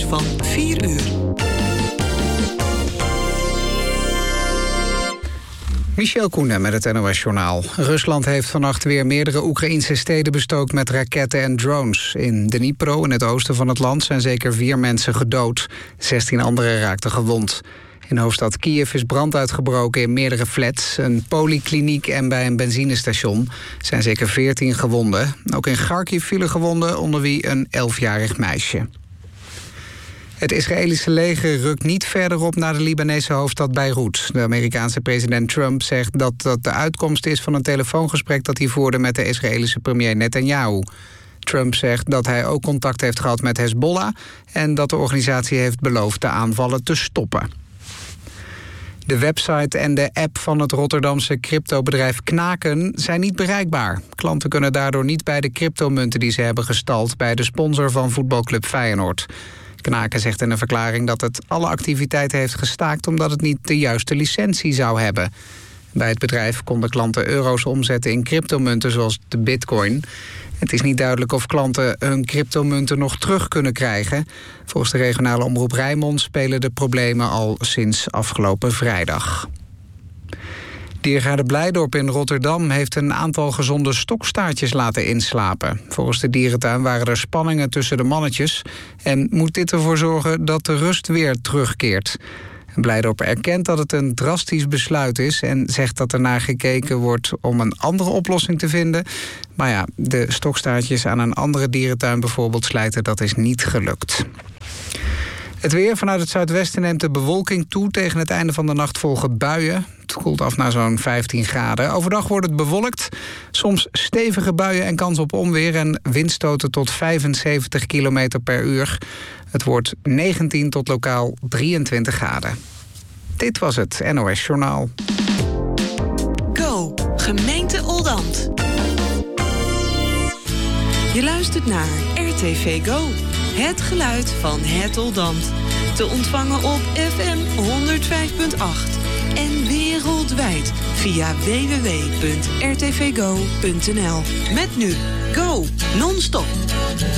nieuws van 4 uur. Michel Koenen met het NOS-journaal. Rusland heeft vannacht weer meerdere Oekraïnse steden bestookt met raketten en drones. In Dnipro, in het oosten van het land, zijn zeker 4 mensen gedood. 16 anderen raakten gewond. In hoofdstad Kiev is brand uitgebroken in meerdere flats, een polykliniek en bij een benzinestation. Er zijn zeker 14 gewonden. Ook in Kharkiv vielen gewonden, onder wie een 11-jarig meisje. Het Israëlische leger rukt niet verder op naar de Libanese hoofdstad Beirut. De Amerikaanse president Trump zegt dat dat de uitkomst is van een telefoongesprek dat hij voerde met de Israëlische premier Netanyahu. Trump zegt dat hij ook contact heeft gehad met Hezbollah en dat de organisatie heeft beloofd de aanvallen te stoppen. De website en de app van het Rotterdamse cryptobedrijf Knaken zijn niet bereikbaar. Klanten kunnen daardoor niet bij de cryptomunten die ze hebben gestald bij de sponsor van voetbalclub Feyenoord. Knaken zegt in een verklaring dat het alle activiteiten heeft gestaakt omdat het niet de juiste licentie zou hebben. Bij het bedrijf konden klanten euro's omzetten in cryptomunten zoals de bitcoin. Het is niet duidelijk of klanten hun cryptomunten nog terug kunnen krijgen. Volgens de regionale omroep Rijnmond spelen de problemen al sinds afgelopen vrijdag. Diergaarde Blijdorp in Rotterdam heeft een aantal gezonde stokstaartjes laten inslapen. Volgens de dierentuin waren er spanningen tussen de mannetjes en moet dit ervoor zorgen dat de rust weer terugkeert. Blijdorp erkent dat het een drastisch besluit is en zegt dat er naar gekeken wordt om een andere oplossing te vinden. Maar ja, de stokstaartjes aan een andere dierentuin bijvoorbeeld slijten, dat is niet gelukt. Het weer. Vanuit het zuidwesten neemt de bewolking toe. Tegen het einde van de nacht volgen buien. Het koelt af naar zo'n 15 graden. Overdag wordt het bewolkt. Soms stevige buien en kans op onweer en windstoten tot 75 km per uur. Het wordt 19 tot lokaal 23 graden. Dit was het NOS Journaal. Go, gemeente Oldambt. Je luistert naar RTV Go. Het geluid van het Oldambt. Te ontvangen op FM 105.8 en wereldwijd via www.rtvgo.nl. Met nu Go, non-stop.